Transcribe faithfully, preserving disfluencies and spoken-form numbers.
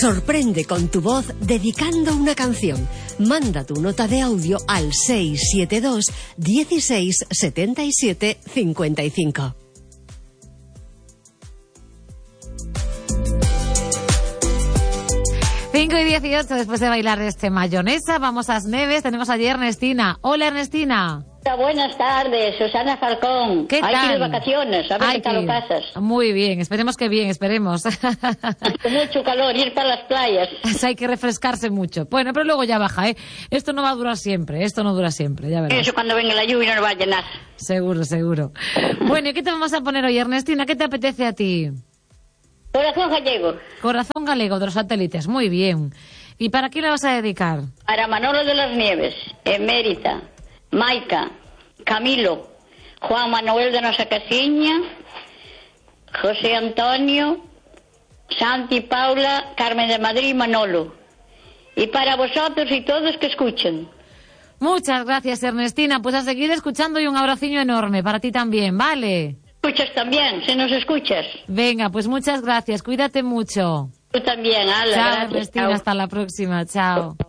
Sorprende con tu voz dedicando una canción. Manda tu nota de audio al seis siete dos, dieciséis, setenta y siete, cincuenta y cinco. cinco y dieciocho, después de bailar este mayonesa, vamos a As Neves. Tenemos allí a Ernestina. Hola, Ernestina. Buenas tardes, Susana Falcón. ¿Qué tal? Hay que ir de vacaciones, a ver Hay qué tal que lo pasas. Muy bien, esperemos que bien, esperemos. Con mucho calor, ir para las playas. Hay que refrescarse mucho. Bueno, pero luego ya baja, ¿eh? Esto no va a durar siempre, esto no dura siempre, ya verás. Eso cuando venga la lluvia no nos va a llenar. Seguro, seguro. Bueno, ¿y qué te vamos a poner hoy, Ernestina? ¿Qué te apetece a ti? Corazón gallego. Corazón galego de los satélites, muy bien. ¿Y para quién la vas a dedicar? Para Manolo de las Nieves, Emérita, Maica, Camilo, Juan Manuel de Nosa Casiña, José Antonio, Santi, Paula, Carmen de Madrid y Manolo. Y para vosotros y todos que escuchen. Muchas gracias, Ernestina. Pues a seguir escuchando y un abraciño enorme para ti también, ¿vale? Escuchas también, si nos escuchas. Venga, pues muchas gracias. Cuídate mucho. Tú también, Ala. Chao, Gracias. Ernestina. Chao. Hasta la próxima. Chao.